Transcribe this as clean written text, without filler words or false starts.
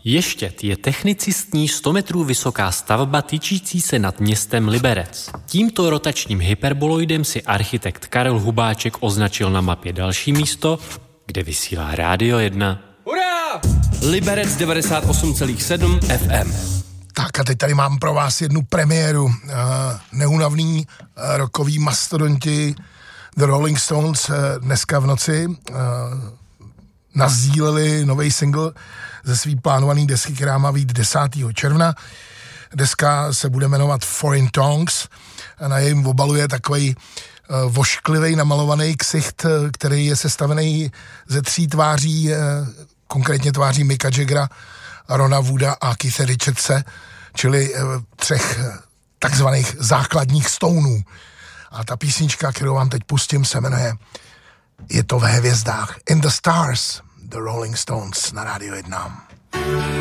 Ještěd je technicistní 100 metrů vysoká stavba tyčící se nad městem Liberec. Tímto rotačním hyperboloidem si architekt Karel Hubáček označil na mapě další místo, kde vysílá Rádio 1. Hurá! Liberec 98,7 FM. Tak a teď tady mám pro vás jednu premiéru. Neúnavný rockový mastodonti The Rolling Stones dneska v noci nazdíleli nový single ze svý plánovaný desky, která má vyjít 10. června. Deska se bude jmenovat Foreign Tongues a na jejím obalu je takovej vošklivej namalovaný ksicht, který je sestavený ze 3 tváří, konkrétně tváří Micka Jaggera, Rona Wooda a Keitha Richardse, čili 3 takzvaných základních Stoneů. A ta písnička, kterou vám teď pustím, se jmenuje Je to ve hvězdách. In the Stars, The Rolling Stones na Rádio 1.